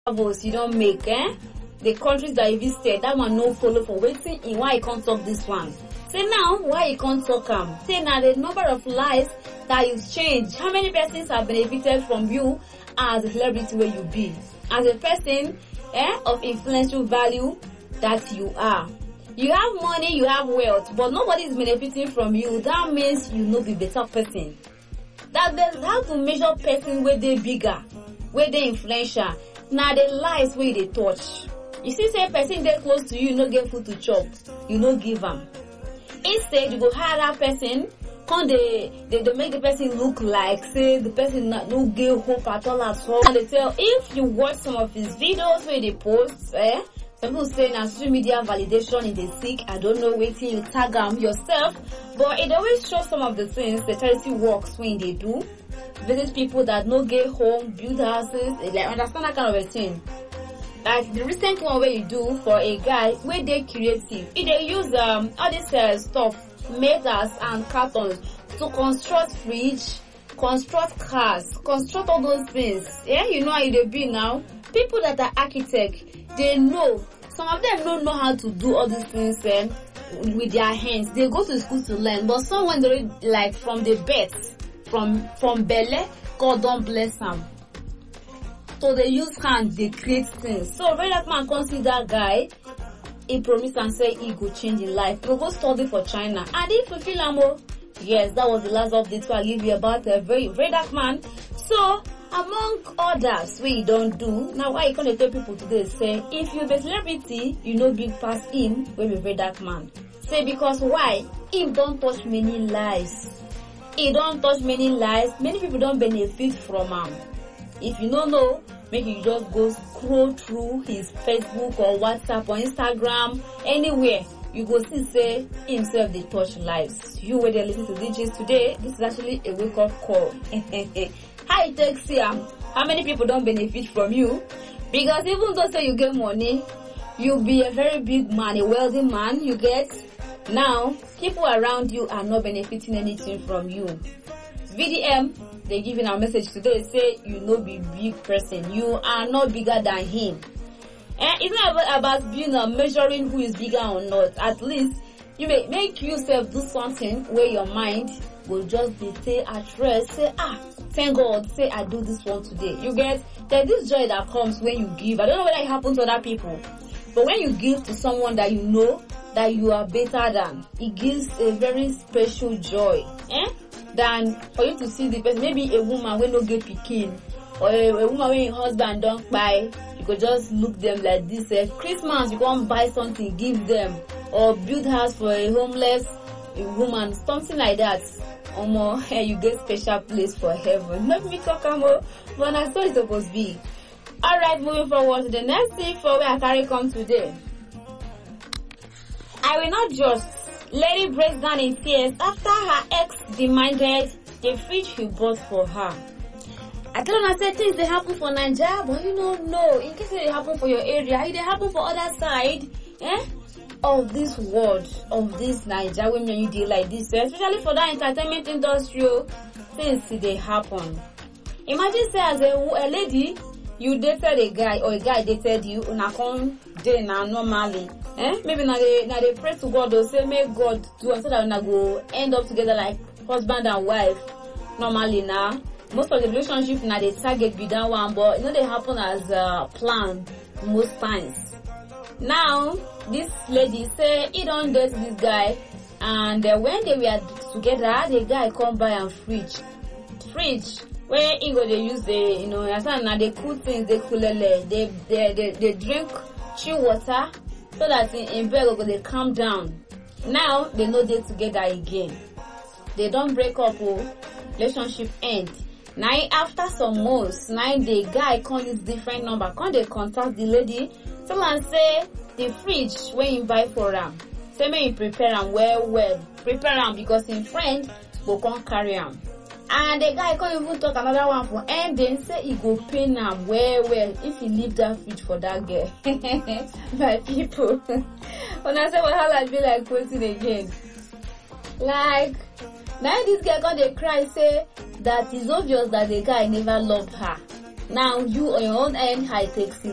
travels you don't make, the countries that you visited, that one no follow for waiting in why you can't talk this one. Say now, why you can't talk Say now the number of lives that you've changed. How many persons have benefited from you as a celebrity where you be? As a person of influential value that you are. You have money, you have wealth, but nobody is benefiting from you. That means you know be better person. That there's how to measure person where they bigger, where they influential. Now the lives where they touch. You see, say person they close to you no get food to chop, you no give them. Instead, you go hire that person, come they make the person look like, say the person no get hope at all. And they tell, if you watch some of his videos where they post, some people say na social media validation in the sick. I don't know waiting you tag them yourself, but it always shows some of the things the charity works when they do. Visit people that no get home, build houses, like understand that kind of a thing. Like the recent one where you do for a guy where they creative. They use all this stuff, metals and cartons to construct fridge, construct cars, construct all those things. Yeah, you know how they be now. People that are architects, they know. Some of them don't know how to do all these things with their hands. They go to school to learn, but someone they like from the birth, from Bele, God don't bless them. So they use hands, they create things. So when that man comes see that guy, he promised and said he could change his life. He will go study for China. And if you feel yes, that was the last update I give you about a very dark man. So among others we don't do. Now why you can't tell people today say if you're a celebrity, you know big past him when you're very dark man. Say because why? Him don't touch many lives. He don't touch many lives. Many people don't benefit from him. If you don't know, make you just go scroll through his Facebook or WhatsApp or Instagram, anywhere. You go see say himself they touch lives. You where they listen to DJs today, this is actually a wake up call. How it takes here, how many people don't benefit from you? Because even though say you get money, you'll be a very big man, a wealthy man, you get. Now, people around you are not benefiting anything from you. VDM, they giving our message today, say you know be big person. You are not bigger than him. It's not about being measuring who is bigger or not. At least you may make yourself do something where your mind will just be stay at rest. Say, thank God, say I do this one today. You get there's this joy that comes when you give. I don't know whether it happens to other people, but when you give to someone that you know that you are better than, it gives a very special joy. Than for you to see the person, maybe a woman when no get pikin, or a woman when your husband don't buy, you could just look them like this. Christmas, you can't buy something, give them, or build house for a homeless woman, something like that. You get special place for heaven. Let me talk about, but I thought it's supposed to be. Alright, moving forward to the next thing for where I carry come today. I will not just. Lady breaks down in tears after her ex demanded the fridge he bought for her. I tell her, I said things they happen for Nigeria, but you don't know. In case they happen for your area, it they happen for other side of this world, of this Nigeria, women you deal like this, especially for that entertainment industry, things they happen. Imagine say as a lady, you dated a guy or a guy dated you, una come day now normally. Maybe now they pray to God, they'll say, may God do so that we go end up together like husband and wife. Normally now, most of the relationship now they target be that one, but you know they happen as planned most times. Now, this lady say he don't date this guy, and when they were together, the guy come by and fridge where he go they use the now they cool things, they coolele, they drink chill water. So that in bed they calm down. Now they know they're together again. They don't break up, relationship end. Now after some months, now the guy call this different number. Can they contact the lady? Someone say the fridge when you buy for them. Say may you prepare them well. Prepare them because in friend go can't carry them. And the guy can't even talk another one for ending. Say he go pay them well if he leave that fridge for that girl. My people. When I say what I be like quoting again. Like now this girl gonna cry say that it's obvious that the guy never loved her. Now you on your own end, how it takes it.